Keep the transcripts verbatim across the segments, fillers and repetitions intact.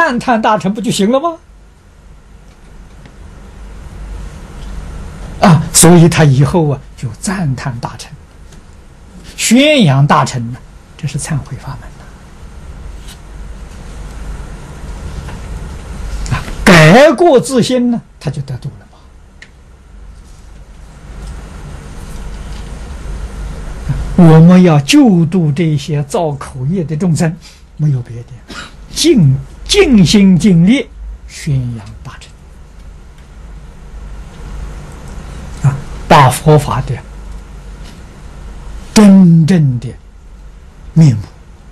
赞叹大臣不就行了吗？啊，所以他以后啊就赞叹大臣，宣扬大臣呢，这是忏悔法门啊，改过自新呢，他就得度了嘛。我们要救度这些造口业的众生，没有别的，尽尽心尽力宣扬大乘啊，把佛法的真正的面目，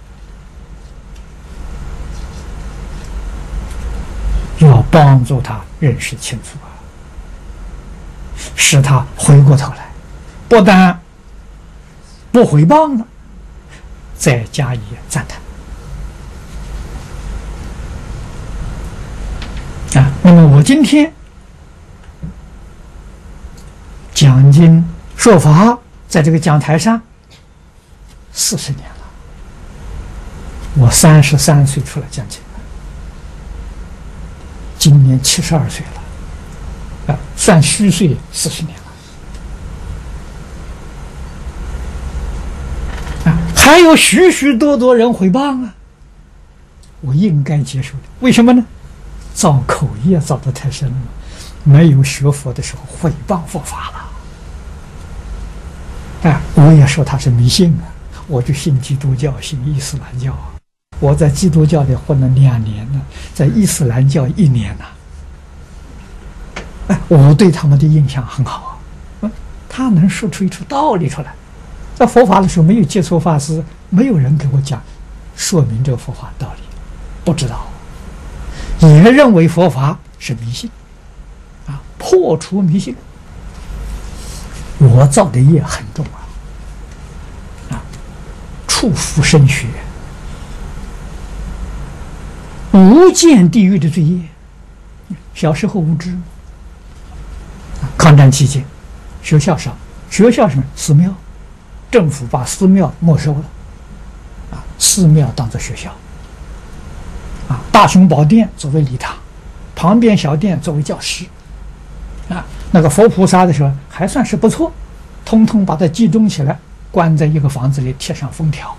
要帮助他认识清楚啊，使他回过头来，不但不诽谤了，再加以赞叹啊。那么我今天讲经说法，在这个讲台上四十年了，我三十三岁出来讲经，今年七十二岁了，啊，算虚岁四十年了。还有许许多多人诽谤啊，我应该接受的。为什么呢？造口业造得太深了，没有学佛的时候诽谤佛法了。哎，我也说他是迷信啊，我就信基督教，信伊斯兰教啊。我在基督教里混了两年呢，在伊斯兰教一年呢。哎，我对他们的印象很好啊，他能说出一出道理出来。在佛法的时候没有接触法师，没有人给我讲说明这个佛法道理，不知道，也认为佛法是迷信啊，破除迷信。我造的业很重啊，啊，触福生学，无间地狱的罪业。小时候无知，啊，抗战期间，学校上学校什么寺庙。政府把寺庙没收了，啊，寺庙当作学校，啊，大雄宝殿作为礼堂，旁边小殿作为教室，啊，那个佛菩萨的时候还算是不错，通通把它集中起来，关在一个房子里，贴上封条，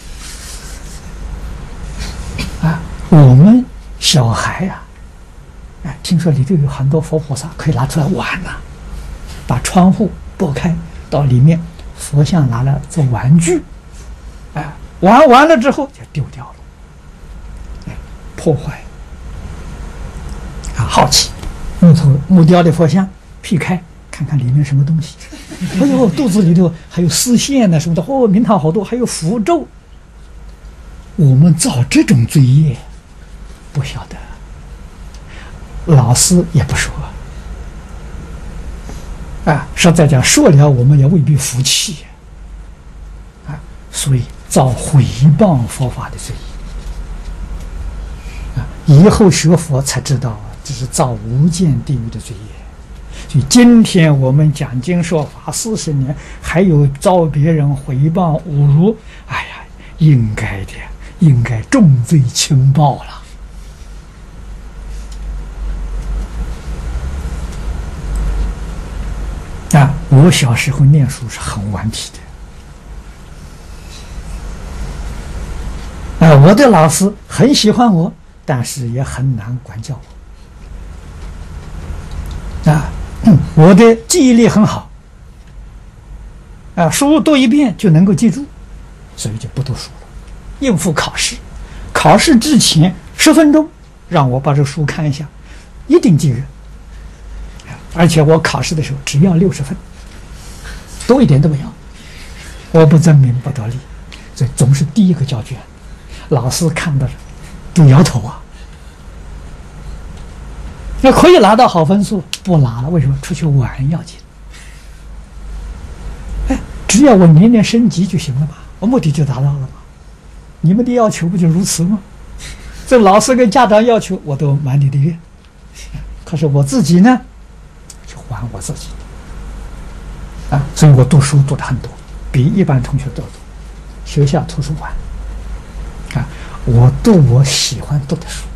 啊，我们小孩呀、啊，哎，听说里头有很多佛菩萨可以拿出来玩呐、啊，把窗户拨开，到里面。佛像拿来做玩具，哎，玩完了之后就丢掉了，哎，破坏啊，好奇，木头木雕的佛像劈开，看看里面什么东西，哎呦，肚子里头还有丝线呢什么的，哦，名堂好多，还有符咒。我们造这种罪业，不晓得，老师也不说。啊，实在讲说了，我们也未必服气啊，所以造诽谤佛法的罪业啊，以后学佛才知道，这是造无间地狱的罪业。所以今天我们讲经说法四十年，还有遭别人诽谤侮辱，哎呀，应该的，应该重罪轻报了。啊，我小时候念书是很顽皮的，啊，我的老师很喜欢我，但是也很难管教我。啊，嗯、我的记忆力很好，啊，书读一遍就能够记住，所以就不读书了，应付考试。考试之前十分钟，让我把这书看一下，一定记住。而且我考试的时候只要六十分，多一点都不要。我不证明不得力，所以总是第一个交卷。老师看到了都摇头啊。那可以拿到好分数，不拿了，为什么？出去玩要紧。哎，只要我年年升级就行了嘛，我目的就达到了嘛。你们的要求不就如此吗？这老师跟家长要求我都满你的愿，可是我自己呢？还我自己啊，所以我读书读的很多，比一般同学都多。学校图书馆啊，我读我喜欢读的书。